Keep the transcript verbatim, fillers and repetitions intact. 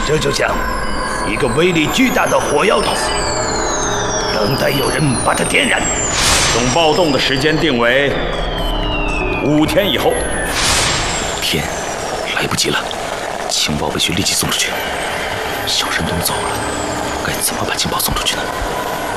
这就像一个威力巨大的火药桶，等待有人把它点燃。 总暴动的时间定为五天以后。 五天，来不及了，情报必须立即送出去。小山东走了，该怎么把情报送出去呢？